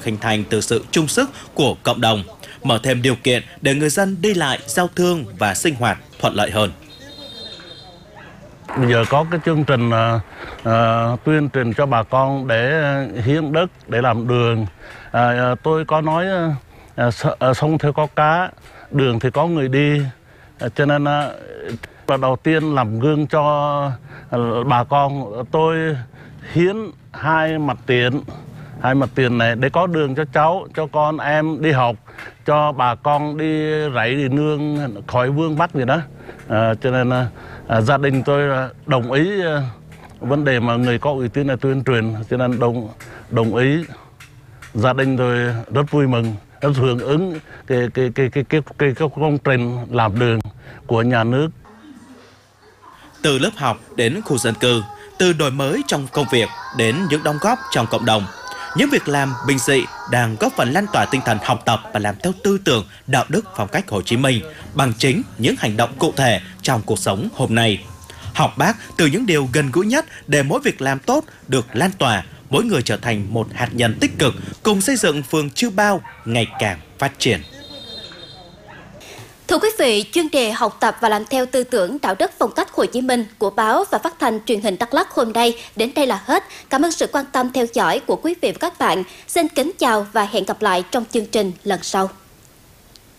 hình thành từ sự chung sức của cộng đồng, mở thêm điều kiện để người dân đi lại, giao thương và sinh hoạt thuận lợi hơn. Bây giờ có cái chương trình tuyên truyền cho bà con để hiến đất để làm đường. Tôi có nói sông thì có cá, đường thì có người đi, cho nên là đầu tiên làm gương cho bà con. Tôi hiến hai mặt tiền này để có đường cho cháu, cho con em đi học, cho bà con đi rẫy đi nương khỏi vương vắt gì đó. Cho nên gia đình tôi đồng ý vấn đề mà người có uy tín là tuyên truyền, cho nên đồng ý. Gia đình tôi rất vui mừng, rất hưởng ứng cái công trình làm đường của nhà nước. Từ lớp học đến khu dân cư, từ đổi mới trong công việc đến những đóng góp trong cộng đồng, những việc làm bình dị đang góp phần lan tỏa tinh thần học tập và làm theo tư tưởng, đạo đức, phong cách Hồ Chí Minh bằng chính những hành động cụ thể trong cuộc sống hôm nay. Học Bác từ những điều gần gũi nhất để mỗi việc làm tốt được lan tỏa, mỗi người trở thành một hạt nhân tích cực cùng xây dựng phường Chư Bao ngày càng phát triển. Thưa quý vị, chuyên đề học tập và làm theo tư tưởng đạo đức phong cách Hồ Chí Minh của báo và phát thanh truyền hình Đắk Lắk hôm nay đến đây là hết. Cảm ơn sự quan tâm theo dõi của quý vị và các bạn. Xin kính chào và hẹn gặp lại trong chương trình lần sau.